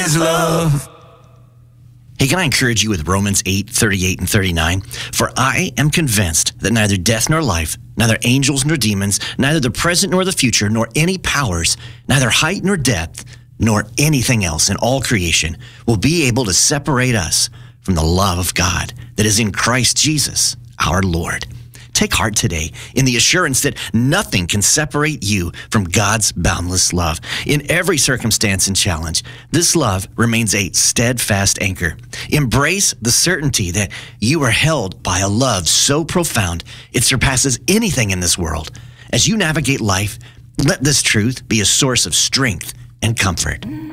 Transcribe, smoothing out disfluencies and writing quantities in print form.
His love. Hey, can I encourage you with Romans 8:38 and 39? For I am convinced that neither death nor life, neither angels nor demons, neither the present nor the future, nor any powers, neither height nor depth, nor anything else in all creation will be able to separate us from the love of God that is in Christ Jesus, our Lord. Take heart today in the assurance that nothing can separate you from God's boundless love. In every circumstance and challenge, this love remains a steadfast anchor. Embrace the certainty that you are held by a love so profound it surpasses anything in this world. As you navigate life, let this truth be a source of strength and comfort.